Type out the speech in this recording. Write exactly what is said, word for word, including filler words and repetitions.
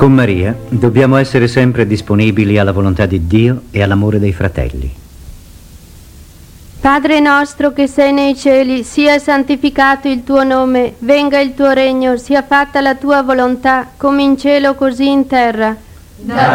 Con Maria dobbiamo essere sempre disponibili alla volontà di Dio e all'amore dei fratelli. Padre nostro che sei nei cieli, sia santificato il tuo nome, venga il tuo regno, sia fatta la tua volontà, come in cielo così in terra.